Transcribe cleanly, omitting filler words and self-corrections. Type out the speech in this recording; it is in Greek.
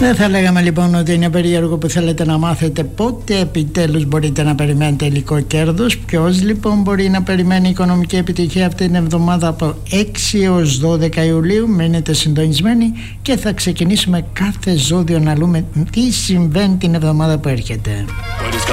Δεν θα λέγαμε λοιπόν ότι είναι περίεργο που θέλετε να μάθετε πότε επιτέλους μπορείτε να περιμένετε υλικό κέρδος. Ποιος λοιπόν μπορεί να περιμένει οικονομική επιτυχία αυτή την εβδομάδα από 6 έως 12 Ιουλίου? Μείνετε συντονισμένοι και θα ξεκινήσουμε κάθε ζώδιο να δούμε τι συμβαίνει την εβδομάδα που έρχεται.